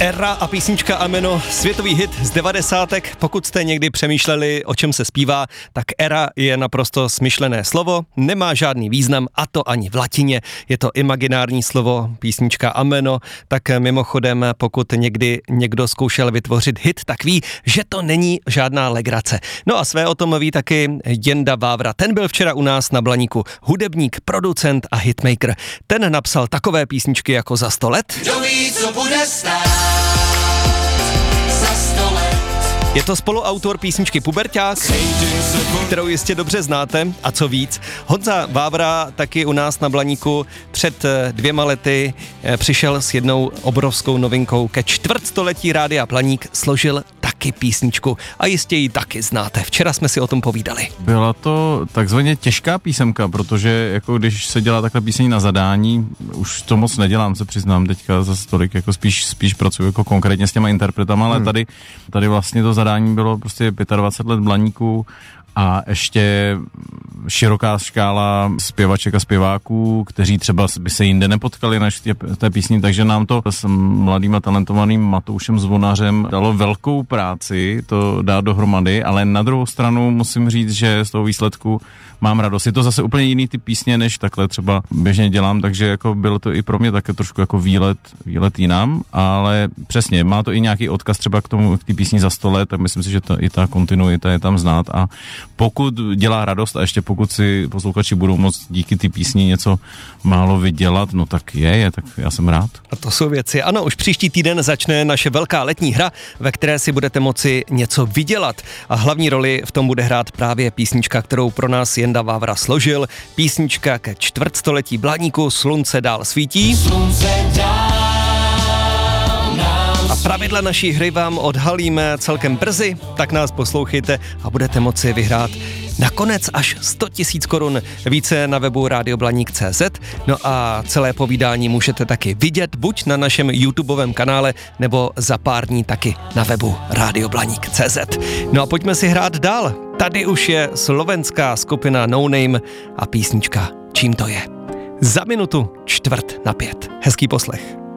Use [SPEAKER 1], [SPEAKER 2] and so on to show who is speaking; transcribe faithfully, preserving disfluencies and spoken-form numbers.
[SPEAKER 1] Era a písnička Ameno, světový hit z devadesátek. Pokud jste někdy přemýšleli, o čem se zpívá, tak Era je naprosto smyšlené slovo, nemá žádný význam, a to ani v latině. Je to imaginární slovo, písnička Ameno. Tak mimochodem, pokud někdy někdo zkoušel vytvořit hit, tak ví, že to není žádná legrace. No a své o tom ví taky Jenda Vávra. Ten byl včera u nás na Blaníku. Hudebník, producent a hitmaker. Ten napsal takové písničky jako Za sto let.
[SPEAKER 2] Kdo ví, co bude stát za sto let.
[SPEAKER 1] Je to spoluautor písničky Puberťák, kterou jistě dobře znáte, a co víc. Honza Vávra taky u nás na Blaníku před dvěma lety přišel s jednou obrovskou novinkou. Ke čtvrtstoletí Rádia Blaník složil taky písničku a jistě ji taky znáte. Včera jsme si o tom povídali.
[SPEAKER 3] Byla to takzvaně těžká písemka, protože jako když se dělá takhle píseň na zadání, už to moc nedělám, se přiznám teďka za tolik, jako spíš, spíš pracuji jako konkrétně s těma interpretama, ale hmm. tady, tady vlastně to zadání bylo prostě dvacet pět let Blaníků a ještě široká škála zpěvaček a zpěváků, kteří třeba by se jinde nepotkali než v té písni, takže nám to s mladým a talentovaným Matoušem Zvonařem dalo velkou práci to dát dohromady, ale na druhou stranu musím říct, že z toho výsledku mám radost. Je to zase úplně jiný typ písně, než takhle třeba běžně dělám, takže jako bylo to i pro mě také trošku jako výlet, výlet jinam, ale přesně, má to i nějaký odkaz třeba k tomu, k té písni Za sto let, tak myslím si, že ta, i ta kontinuita je tam znát a pokud dělá radost a ještě pokud si posluchači budou moct díky ty písni něco málo vydělat, no tak je, je, tak já jsem rád.
[SPEAKER 1] A to jsou věci. Ano, už příští týden začne naše velká letní hra, ve které si budete moci něco vydělat. A hlavní roli v tom bude hrát právě písnička, kterou pro nás Jenda Vávra složil. Písnička ke čtvrtstoletí Blaníku Slunce dál svítí.
[SPEAKER 2] Slunce dál
[SPEAKER 1] A pravidla naší hry vám odhalíme celkem brzy, tak nás poslouchejte a budete moci vyhrát nakonec až sto tisíc korun. Více na webu radioblaník tečka cé zet. No a celé povídání můžete taky vidět buď na našem YouTubeovém kanále, nebo za pár dní taky na webu radioblaník tečka cé zet. No a pojďme si hrát dál. Tady už je slovenská skupina No Name a písnička Čím to je. Za minutu čtvrt na pět. Hezký poslech.